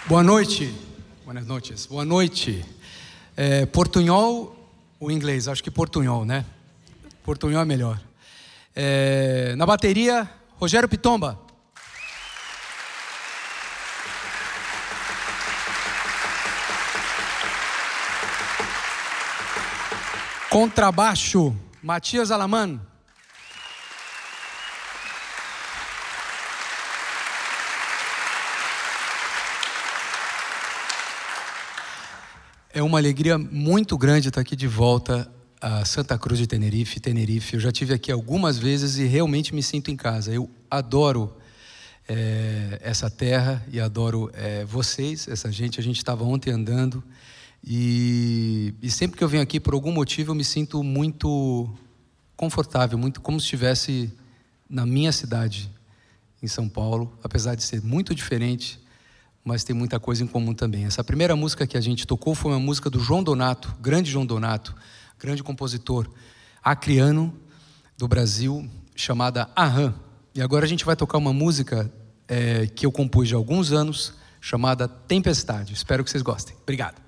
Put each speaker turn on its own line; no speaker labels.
Boa noite. Buenas noches. Boa noite. Portunhol ou inglês? Acho que portunhol, né? Portunhol é melhor. Na bateria, Rogério Pitomba. Contrabaixo, Matias Alaman. É uma alegria muito grande estar aqui de volta a Santa Cruz de Tenerife. Eu já estive aqui algumas vezes e realmente me sinto em casa. Eu adoro essa terra e adoro vocês, essa gente. A gente estava ontem andando e sempre que eu venho aqui, por algum motivo, eu me sinto muito confortável, muito como se estivesse na minha cidade, em São Paulo, apesar de ser muito diferente, mas tem muita coisa em comum também. Essa primeira música que a gente tocou foi uma música do João Donato, grande compositor acriano do Brasil, chamada Aham. E agora a gente vai tocar uma música que eu compus há alguns anos, chamada Tempestade. Espero que vocês gostem. Obrigado.